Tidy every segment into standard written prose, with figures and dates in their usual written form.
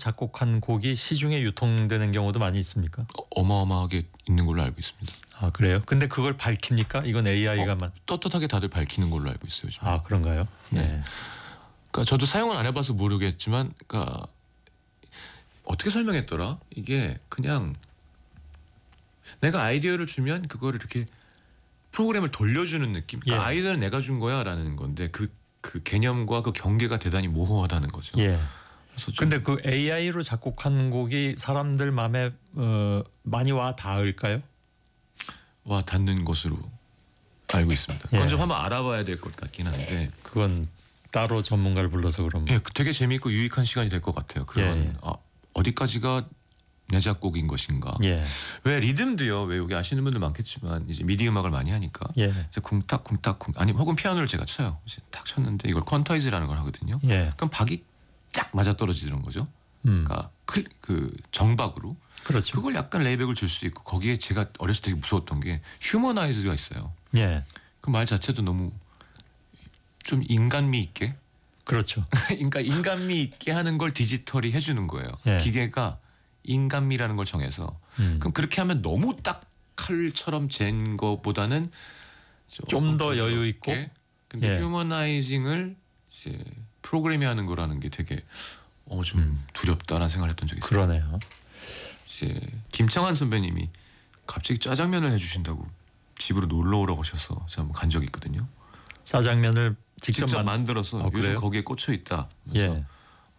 작곡한 곡이 시중에 유통되는 경우도 많이 있습니까? 어마어마하게 있는 걸로 알고 있습니다. 아 그래요? 근데 그걸 밝힙니까? 이건 AI가만. 떳떳하게 다들 밝히는 걸로 알고 있어요. 요즘. 아 그런가요? 네. 그러니까 저도 사용을 안 해봐서 모르겠지만, 그러니까 어떻게 설명했더라? 이게 그냥 내가 아이디어를 주면 그거를 이렇게 프로그램을 돌려주는 느낌. 그러니까 아이디어는 내가 준 거야라는 건데 그 개념과 그 경계가 대단히 모호하다는 거죠. 예. 그래서 근데 그 AI로 작곡한 곡이 사람들 마음에 많이 와 닿을까요? 와 닿는 것으로 알고 있습니다. 예. 그건 좀 한번 알아봐야 될 것 같긴 한데. 그건 따로 전문가를 불러서 그럼. 예, 되게 재미있고 유익한 시간이 될 것 같아요. 그런 어디까지가 내 작곡인 것인가. 예. 왜 리듬도요. 왜 여기 아시는 분들 많겠지만 이제 미디 음악을 많이 하니까 예. 이제 쿵탁쿵탁 아니 혹은 피아노를 제가 쳐요. 이제 딱 쳤는데 이걸 퀀타이즈라는 걸 하거든요. 예. 그럼 박이 쫙 맞아 떨어지는 거죠. 그러니까 그 정박으로. 그렇죠. 그걸 약간 레이백을 줄 수 있고 거기에 제가 어렸을 때 되게 무서웠던 게 휴머나이즈가 있어요. 예. 그 말 자체도 너무 좀 인간미 있게. 그렇죠. 그러니까 인간미 있게 하는 걸 디지털이 해주는 거예요. 예. 기계가 인간미라는 걸 정해서 그럼 그렇게 하면 너무 딱 칼처럼 잰 거보다는 좀 더 여유 있고. 근데 예. 휴머나이징을 이제 프로그램이 하는 거라는 게 되게 좀 두렵다라는 생각을 했던 적이 있어요. 그러네요. 이제 김창완 선배님이 갑자기 짜장면을 해주신다고 집으로 놀러 오라고 하셔서 제가 한번 간 적이 있거든요. 짜장면을 직접 만들어서 요즘 그래요? 거기에 꽂혀 있다. 그래서 예.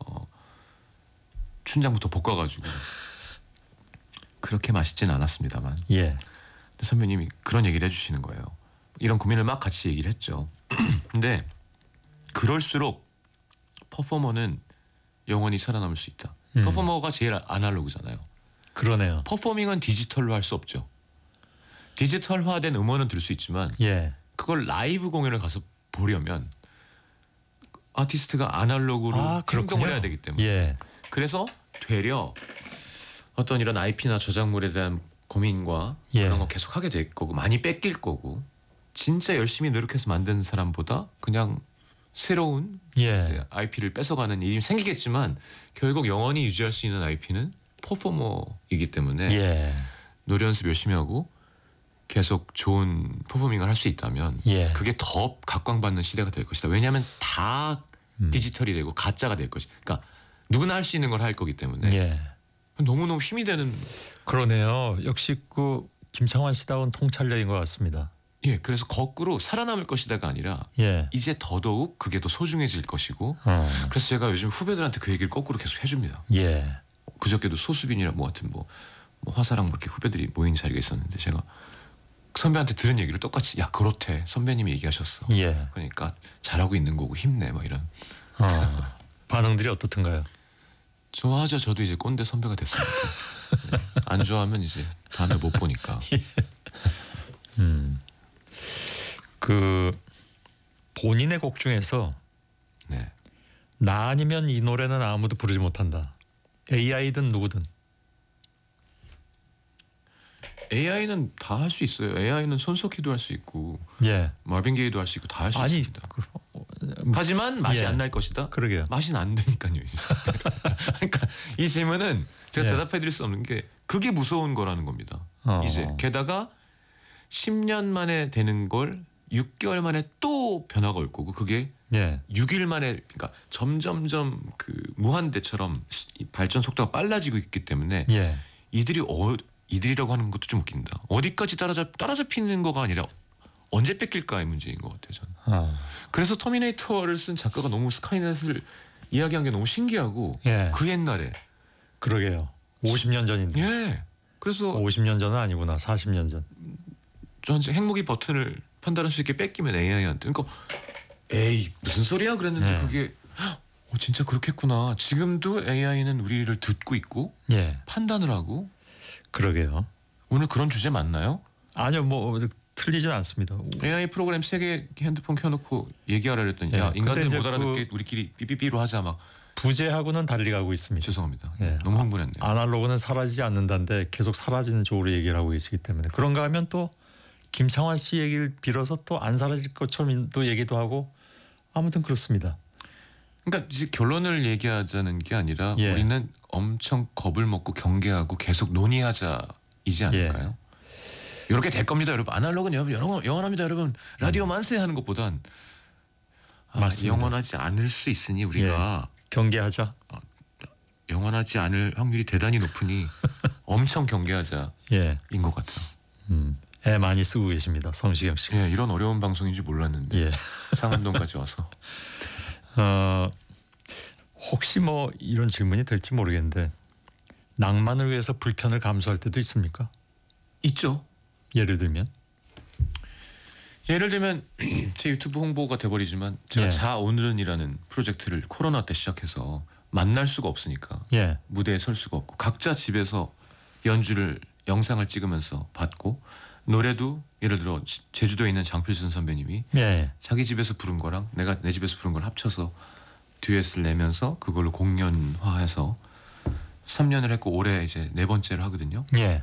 춘장부터 볶아가지고 그렇게 맛있진 않았습니다만. 예. 근데 선배님이 그런 얘기를 해주시는 거예요. 이런 고민을 막 같이 얘기를 했죠. 근데 그럴수록 퍼포머는 영원히 살아남을 수 있다. 퍼포머가 제일 아날로그잖아요. 그러네요. 퍼포밍은 디지털로 할 수 없죠. 디지털화된 음원은 들 수 있지만 예. 그걸 라이브 공연을 가서 보려면 아티스트가 아날로그로 행동을 해야 되기 때문에. 예. 그래서 되려 어떤 이런 IP나 저작물에 대한 고민과 그런 거 계속 하게 될 거고 많이 뺏길 거고 진짜 열심히 노력해서 만든 사람보다 그냥 새로운 IP를 뺏어가는 일이 생기겠지만 결국 영원히 유지할 수 있는 IP는 퍼포머이기 때문에 노래 연습 열심히 하고 계속 좋은 퍼포밍을 할 수 있다면 그게 더 각광받는 시대가 될 것이다. 왜냐하면 다 디지털이 되고 가짜가 될 것이. 그러니까 누구나 할 수 있는 걸 할 거기 때문에 너무너무 힘이 되는. 그러네요. 역시 그 김창완 씨다운 통찰력인 것 같습니다. 예, 그래서 거꾸로 살아남을 것이다가 아니라 이제 더더욱 그게 더 소중해질 것이고. 그래서 제가 요즘 후배들한테 그 얘기를 거꾸로 계속 해줍니다. 그저께도 소수빈이랑 뭐 하여튼 뭐 화사랑 이렇게 후배들이 모인 자리가 있었는데 제가 선배한테 들은 얘기를 똑같이 야 그렇대 선배님이 얘기하셨어. 그러니까 잘하고 있는 거고 힘내 막 이런. 반응들이 어떻든가요? 좋아하죠. 저도 이제 꼰대 선배가 됐으니까. 안 좋아하면 이제 다음에 못 보니까. 그 본인의 곡 중에서 나 아니면 이 노래는 아무도 부르지 못한다. AI든 누구든. AI는 다 할 수 있어요. AI는 손석희도 할 수 있고 마빈 게이도 할 수 있고 다 할 수 있습니다. 하지만 맛이 안 날 것이다. 그러게요. 맛이 안 되니까요. 이제. 그러니까 이 질문은 제가 대답해드릴 수 없는 게 그게 무서운 거라는 겁니다. 이제 게다가 10년 만에 되는 걸 6개월 만에 또 변화가 올 거고 그게 6일 만에 그러니까 점점점 그 무한대처럼 발전 속도가 빨라지고 있기 때문에 이들이라고 하는 것도 좀 웃긴다. 어디까지 따라잡히는 거가 아니라 언제 뺏길까의 문제인 것 같아요. 저는. 그래서 터미네이터를 쓴 작가가 너무 스카이넷을 이야기한 게 너무 신기하고 그 옛날에. 그러게요. 50년 전인데. 그래서 50년 전은 아니구나. 40년 전. 전 이제 핵무기 버튼을 판단할 수 있게 뺏기면 AI한테. 그러니까 에이 무슨 소리야 그랬는데 그게 진짜 그렇겠구나. 지금도 AI는 우리를 듣고 있고 판단을 하고. 그러게요. 오늘 그런 주제 맞나요? 아니요. 뭐 틀리진 않습니다. AI 프로그램 3개 핸드폰 켜놓고 얘기하라 그랬더니 야 인간들 못 알아듣게 우리끼리 삐삐삐로 하자 막. 부재하고는 달리 가고 있습니다. 죄송합니다. 너무 흥분했네요. 아날로그는 사라지지 않는다는데 계속 사라지는 쪽으로 얘기를 하고 계시기 때문에 그런가 하면 또 김창완 씨 얘기를 빌어서 또 안 사라질 것처럼 또 얘기도 하고 아무튼 그렇습니다. 그러니까 이제 결론을 얘기하자는 게 아니라 예. 우리는 엄청 겁을 먹고 경계하고 계속 논의하자이지 않을까요? 이렇게 될 겁니다, 여러분. 아날로그는 영원합니다, 여러분. 라디오 만세 하는 것보단 맞습니다. 영원하지 않을 수 있으니 우리가 경계하자. 영원하지 않을 확률이 대단히 높으니 엄청 경계하자인 예. 것 같아요. 애 많이 쓰고 계십니다, 성시경 씨. 예, 이런 어려운 방송인지 몰랐는데 예. 상암동까지 와서 혹시 뭐 이런 질문이 될지 모르겠는데 낭만을 위해서 불편을 감수할 때도 있습니까? 있죠. 예를 들면 제 유튜브 홍보가 돼버리지만 제가 예. 자 오늘은이라는 프로젝트를 코로나 때 시작해서 만날 수가 없으니까 예. 무대에 설 수가 없고 각자 집에서 연주를 영상을 찍으면서 받고 노래도 예를 들어 제주도에 있는 장필순 선배님이 예. 자기 집에서 부른 거랑 내가 내 집에서 부른 걸 합쳐서 듀엣을 내면서 그걸로 공연화해서 3년을 했고 올해 이제 4번째를 하거든요. 예.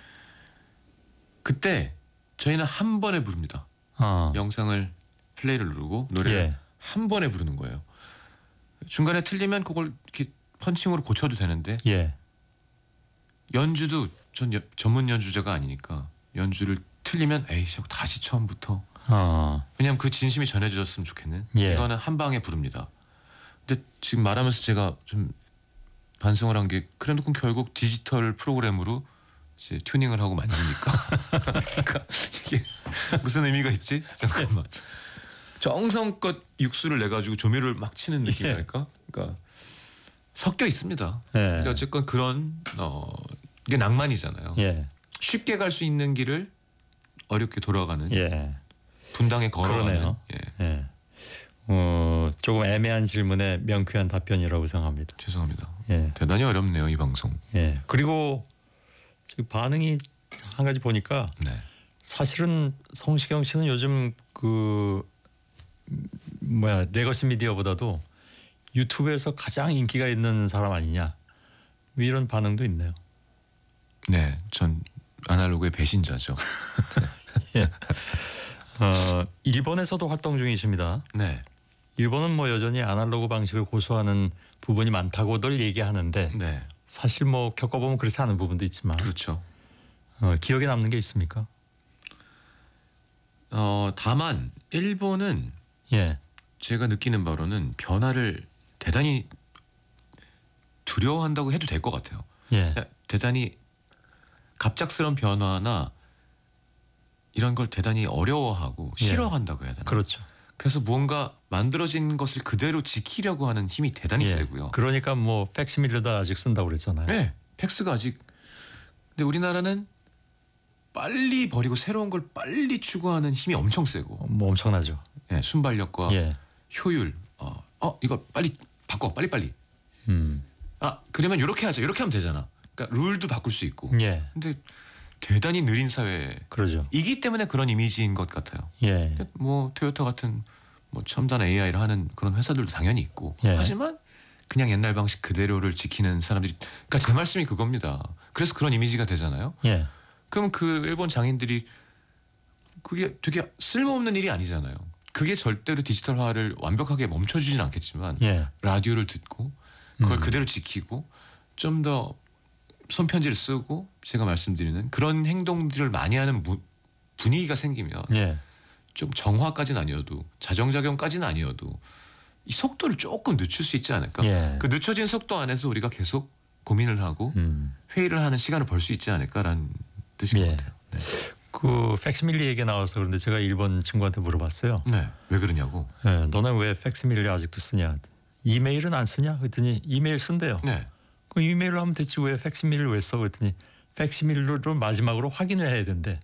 그때 저희는 한 번에 부릅니다. 영상을 플레이를 누르고 노래를 예. 한 번에 부르는 거예요. 중간에 틀리면 그걸 이렇게 펀칭으로 고쳐도 되는데 예. 연주도 전 전문 연주자가 아니니까 연주를 틀리면 에이씨 하고 다시 처음부터 왜냐면 그 진심이 전해졌으면 좋겠는 예. 이거는 한 방에 부릅니다. 근데 지금 말하면서 제가 좀 반성을 한 게 그래놓고 결국 디지털 프로그램으로 이제 튜닝을 하고 만지니까 그러니까 이게 무슨 의미가 있지? 잠깐만. 정성껏 육수를 내 가지고 조미료를 막 치는 느낌이랄까? 그러니까 섞여 있습니다. 예. 근데 어쨌건 그런 이게 낭만이잖아요. 예. 쉽게 갈 수 있는 길을 어렵게 돌아가는 예. 분당에 걸어가는. 그러네요. 예. 예. 조금 애매한 질문에 명쾌한 답변이라고 생각합니다. 죄송합니다. 예. 대단히 어렵네요, 이 방송. 예. 그리고 지금 반응이 한 가지 보니까 네. 사실은 성시경 씨는 요즘 그 레거시 미디어보다도 유튜브에서 가장 인기가 있는 사람 아니냐 이런 반응도 있네요. 네, 전 아날로그의 배신자죠. 예. 일본에서도 활동 중이십니다. 네, 일본은 뭐 여전히 아날로그 방식을 고수하는 부분이 많다고들 얘기하는데 네, 사실 뭐 겪어보면 그렇지 않은 부분도 있지만 그렇죠. 기억에 남는 게 있습니까? 다만 일본은 예. 제가 느끼는 바로는 변화를 대단히 두려워한다고 해도 될 것 같아요. 예. 대단히 갑작스러운 변화나 이런 걸 대단히 어려워하고 예. 싫어한다고 해야 되나? 그렇죠. 그래서 무언가 만들어진 것을 그대로 지키려고 하는 힘이 대단히 예. 세고요. 그러니까 뭐 팩시밀리도 아직 쓴다고 그랬잖아요. 네, 팩스가 아직. 근데 우리나라는 빨리 버리고 새로운 걸 빨리 추구하는 힘이 엄청 세고, 뭐 엄청나죠. 예, 순발력과 예. 효율. 이거 빨리 바꿔, 빨리. 음. 그러면 이렇게 하자, 이렇게 하면 되잖아. 그러니까 룰도 바꿀 수 있고. 예. 근데 대단히 느린 사회이기 그러죠. 때문에 그런 이미지인 것 같아요. 예. 뭐 토요타 같은 뭐 첨단 AI를 하는 그런 회사들도 당연히 있고. 예. 하지만 그냥 옛날 방식 그대로를 지키는 사람들이. 그러니까 제 말씀이 그겁니다. 그래서 그런 이미지가 되잖아요. 예. 그럼 그 일본 장인들이 그게 되게 쓸모없는 일이 아니잖아요. 그게 절대로 디지털화를 완벽하게 멈춰주진 않겠지만 예. 라디오를 듣고 그걸 그대로 지키고 좀 더 손편지를 쓰고 제가 말씀드리는 그런 행동들을 많이 하는 분위기가 생기면 예. 좀 정화까지는 아니어도 자정작용까지는 아니어도 이 속도를 조금 늦출 수 있지 않을까? 예. 그 늦춰진 속도 안에서 우리가 계속 고민을 하고 회의를 하는 시간을 벌 수 있지 않을까라는 뜻인 예. 것 같아요. 네. 그 팩시밀리 얘기 나와서 그런데 제가 일본 친구한테 물어봤어요. 네, 왜 그러냐고. 예, 너는 왜 팩시밀리 아직도 쓰냐? 이메일은 안 쓰냐? 그랬더니 이메일 쓴대요. 네. 그 이메일로 하면 됐지 왜 팩시밀리를 왜 써? 그랬더니 팩시밀리로 마지막으로 확인을 해야 된대.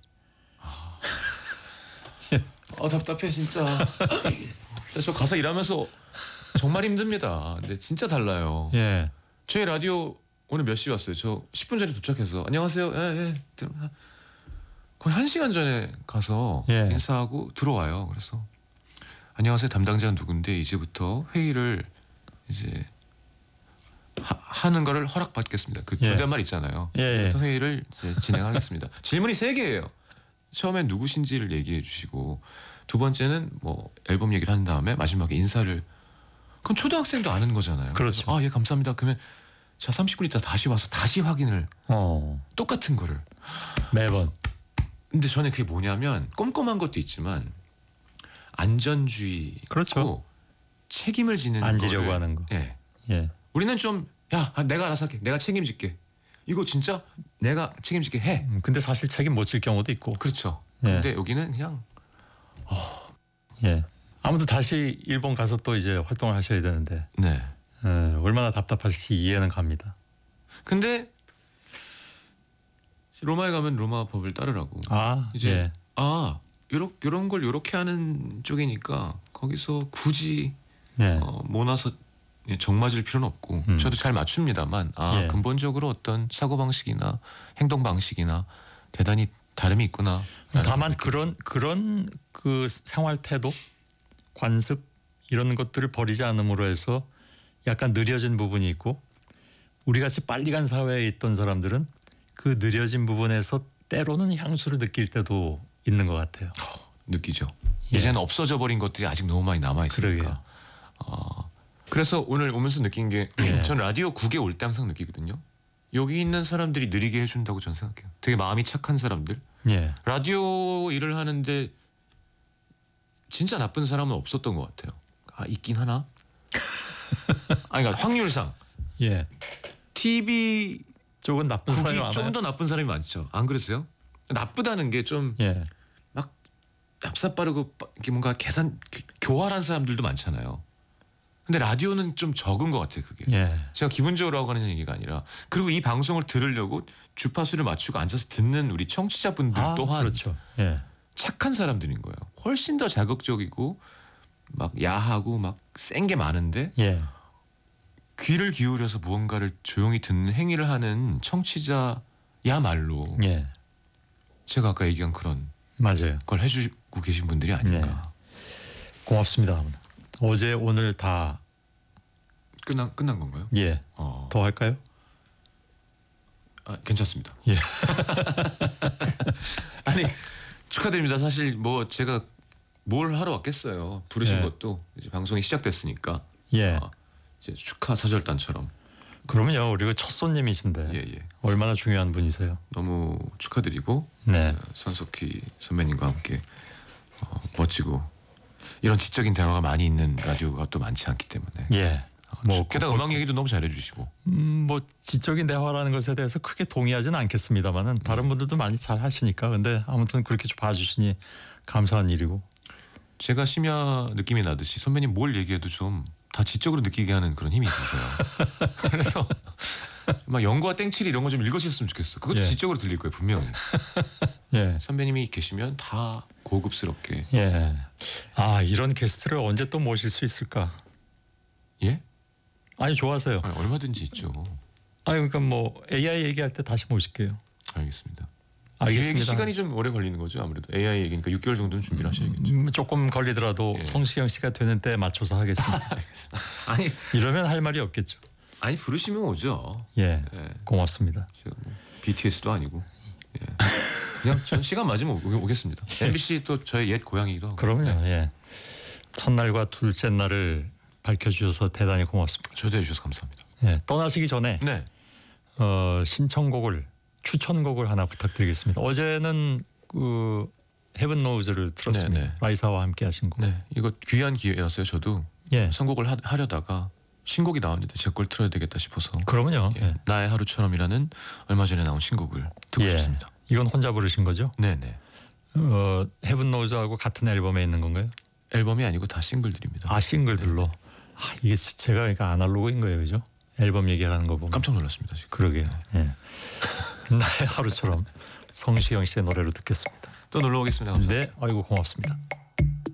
답답해 진짜. 저 가서 일하면서 정말 힘듭니다. 근데 진짜 달라요. 예. 저희 라디오 오늘 몇 시 왔어요? 저 10분 전에 도착해서 안녕하세요. 예. 거의 1시간 전에 가서 예. 인사하고 들어와요. 그래서 안녕하세요. 담당자는 누군데 이제부터 회의를 이제 하는 거를 허락받겠습니다. 그 예. 존댓말 있잖아요. 예. 이제부터 회의를 이제 진행하겠습니다. 질문이 3개예요. 처음엔 누구신지를 얘기해 주시고 두 번째는 뭐 앨범 얘기를 한 다음에 마지막에 인사를 그건 초등학생도 아는 거잖아요. 그렇죠. 아, 예, 감사합니다. 그러면 자 30분 있다 다시 와서 다시 확인을 똑같은 거를 매번. 근데 저는 그게 뭐냐면 꼼꼼한 것도 있지만 안전주의고 그렇죠. 책임을 지는 안 지려고 거를, 하는 거. 예. 예. 우리는 좀 야, 내가 알아서 할게. 내가 책임질게. 이거 진짜 내가 책임질게 해. 근데 사실 책임 못 질 경우도 있고. 그렇죠. 예. 근데 여기는 그냥 예. 아무튼 다시 일본 가서 또 이제 활동을 하셔야 되는데 네. 얼마나 답답하실지 이해는 갑니다. 근데 로마에 가면 로마 법을 따르라고. 아, 이제 예. 요런 걸 요렇게 하는 쪽이니까 거기서 굳이 예. 모나서 정맞을 필요는 없고 저도 잘 맞춥니다만 예. 근본적으로 어떤 사고 방식이나 행동 방식이나 대단히 다름이 있구나. 다만 그런 그 생활 태도, 관습 이런 것들을 버리지 않음으로 해서 약간 느려진 부분이 있고 우리 같이 빨리 간 사회에 있던 사람들은 그 느려진 부분에서 때로는 향수를 느낄 때도 있는 것 같아요. 느끼죠. 예. 이제는 없어져 버린 것들이 아직 너무 많이 남아 있으니까. 그러게요. 그래서 오늘 오면서 느낀 게 예. 전 라디오 국에 올 때 항상 느끼거든요. 여기 있는 사람들이 느리게 해준다고 저는 생각해요. 되게 마음이 착한 사람들. 예. 라디오 일을 하는데 진짜 나쁜 사람은 없었던 것 같아요. 아 있긴 하나? 아니 그러니까 확률상 예. TV 쪽은 나쁜 사람이 국이 많아요. 좀 더 나쁜 사람이 많죠. 안 그러세요? 나쁘다는 게 좀 예. 납사 빠르고 이렇게 뭔가 교활한 사람들도 많잖아요. 근데 라디오는 좀 적은 것 같아요. 그게. 예. 제가 기분적으로 하고 하는 얘기가 아니라 그리고 이 방송을 들으려고 주파수를 맞추고 앉아서 듣는 우리 청취자분들 또한 그렇죠. 예. 착한 사람들인 거예요. 훨씬 더 자극적이고 막 야하고 막 센 게 많은데 예. 귀를 기울여서 무언가를 조용히 듣는 행위를 하는 청취자야말로 예. 제가 아까 얘기한 그런 맞아요. 걸 해주고 계신 분들이 아닌가. 고맙습니다. 어제 오늘 다 끝난 건가요? 예. 어, 더 할까요? 괜찮습니다. 예. 아니 축하드립니다. 사실 뭐 제가 뭘 하러 왔겠어요. 부르신 예. 것도 이제 방송이 시작됐으니까 예. 이제 축하 사절단처럼 그러면요. 우리 첫 손님이신데 예. 얼마나 중요한 분이세요? 너무 축하드리고 네. 손석희 선배님과 함께 멋지고 이런 지적인 대화가 많이 있는 라디오가 또 많지 않기 때문에 예. 뭐 게다가 음악 얘기도 너무 잘해주시고 뭐 지적인 대화라는 것에 대해서 크게 동의하지는 않겠습니다만은 다른 분들도 많이 잘 하시니까 근데 아무튼 그렇게 좀 봐주시니 감사한 일이고 제가 심야 느낌이 나듯이 선배님 뭘 얘기해도 좀 다 지적으로 느끼게 하는 그런 힘이 있으세요. 그래서 막 영구와 땡칠이 이런 거 좀 읽으셨으면 좋겠어. 그것도 예. 지적으로 들릴 거예요 분명히. 예. 선배님이 계시면 다 고급스럽게. 예. 아 이런 게스트를 언제 또 모실 수 있을까? 예? 아니 좋아서요. 얼마든지 있죠. 아니 그러니까 뭐 AI 얘기할 때 다시 모실게요. 알겠습니다. 알겠습니다. 시간이 좀 오래 걸리는 거죠. 아무래도 AI 얘기니까 6개월 정도는 준비를 하셔야겠죠. 조금 걸리더라도 예. 성시경 씨가 되는 때 맞춰서 하겠습니다. 알겠습니다. 아니 이러면 할 말이 없겠죠. 부르시면 오죠. 예. 예. 고맙습니다. 제가 뭐 BTS도 아니고 예. 그냥 전 시간 맞으면 오겠습니다. MBC 또 저의 옛 고향이기도 하고. 그럼요. 네. 예. 첫날과 둘째 날을 밝혀주셔서 대단히 고맙습니다. 초대해 주셔서 감사합니다. 예. 떠나시기 전에 네. 신청곡을 추천곡을 하나 부탁드리겠습니다. 어제는 그 헤븐 노우즈를 들었습니다. 네. 라이사와 함께 하신 곡. 네. 이거 귀한 기회였어요. 저도 예. 선곡을 하려다가 신곡이 나왔는데 제 걸 틀어야 되겠다 싶어서 그러면요. 예. 예. 나의 하루처럼이라는 얼마 전에 나온 신곡을 듣고 예. 싶습니다. 이건 혼자 부르신 거죠? 네네. 헤븐 노우즈하고 같은 앨범에 있는 건가요? 앨범이 아니고 다 싱글들입니다. 아 싱글들로. 이게 제가 그러니까 아날로그인 거예요, 그죠? 앨범 얘기하는 거 보면. 깜짝 놀랐습니다. 지금. 그러게요. 예. 나의 하루처럼 성시경 씨의 노래로 듣겠습니다. 또 놀러 오겠습니다. 감사합니다. 네, 아이고 고맙습니다.